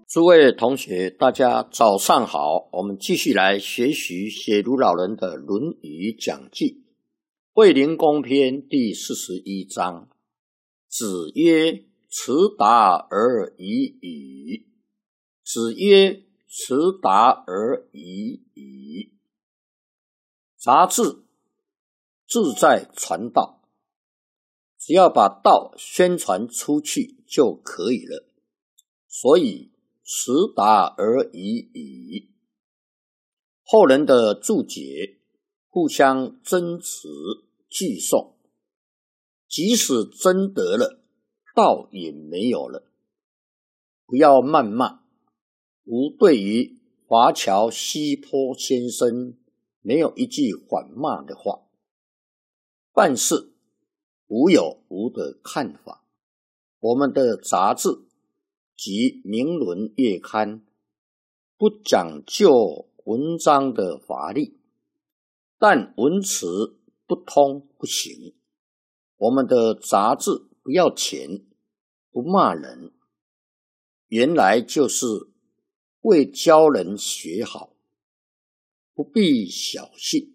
诸位同学，大家早上好，我们继续来学习写如老人的《论语》讲记，卫灵公篇第41章。子曰：辞达而已矣。子曰：辞达而已矣。杂志志在传道，只要把道宣传出去就可以了，所以辞达而已矣。后人的注解互相争持记诵，即使争得了，道也没有了。不要谩骂，吾对于华侨西坡先生没有一句反骂的话，办事吾有吾的看法。我们的杂志及名伦月刊不讲究文章的华丽，但文辞不通不行。我们的杂志不要钱，不骂人，原来就是为教人学好，不必小信。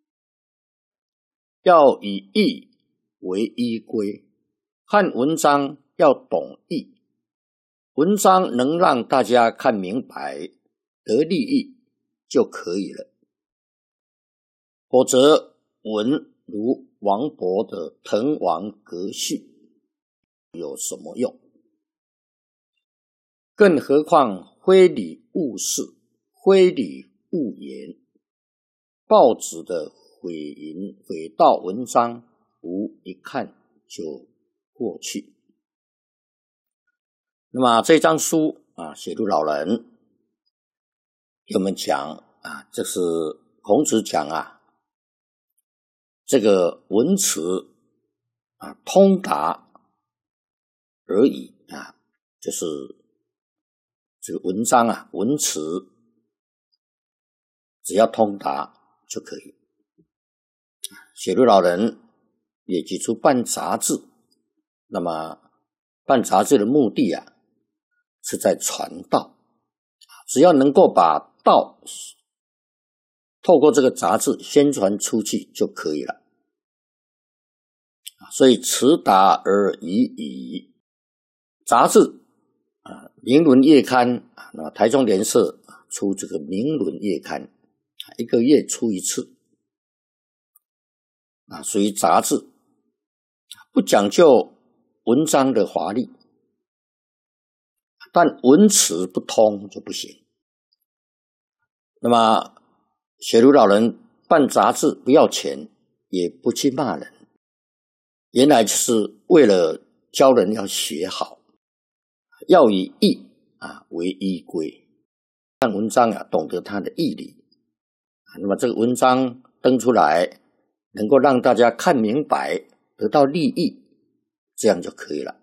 要以义为依归，看文章要懂义，文章能让大家看明白得利益就可以了，否则文如王勃的滕王阁序有什么用？更何况非礼勿视，非礼勿言。报纸的毁盗文章，吾一看就过去。那么这张书写如老人给我们讲这是孔子讲这个文辞通达而已就是这个文章文辞只要通达就可以。写如老人也提出办杂志，那么办杂志的目的是在传道，只要能够把道透过这个杂志宣传出去就可以了。所以辞达而已矣。杂志名伦月刊那么台中联社出这个名伦月刊，一个月出一次属于杂志，不讲究文章的华丽，但文辞不通就不行。那么写如老人办杂志不要钱，也不去骂人，原来就是为了教人要学好，要以义为依归，看文章懂得它的义理，那么这个文章登出来能够让大家看明白，得到利益，这样就可以了。